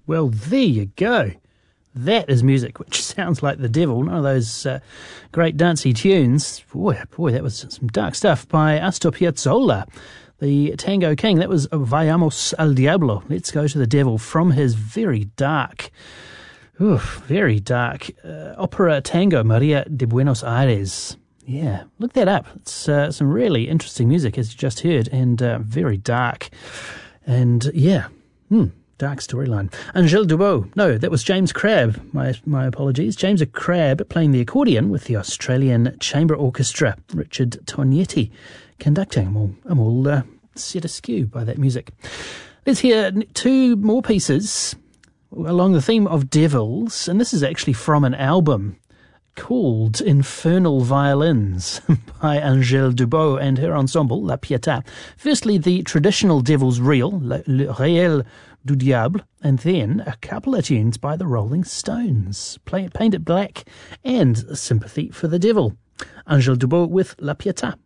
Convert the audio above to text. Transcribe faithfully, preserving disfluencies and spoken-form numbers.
Well, there you go. That is music which sounds like the devil. One of those uh, great dancey tunes. Boy, boy, that was some dark stuff by Astor Piazzolla, the Tango King. That was Vayamos al Diablo. Let's go to the devil from his very dark, oof, very dark uh, opera tango, Maria de Buenos Aires. Yeah, look that up. It's uh, some really interesting music, as you just heard, and uh, very dark. And yeah, hmm. Dark storyline. Angèle Dubot. No, that was James Crabb. My my apologies. James Crabb playing the accordion with the Australian Chamber Orchestra. Richard Tognetti conducting. I'm all, I'm all uh, set askew by that music. Let's hear two more pieces along the theme of devils. And this is actually from an album called Infernal Violins by Angèle Dubot and her ensemble, La Pietà. Firstly, the traditional Devil's Reel, Le, Le Réel du Diable, and then a couple of tunes by the Rolling Stones, Play, Paint It Black and Sympathy for the Devil. Angèle Dubot with La Pietà.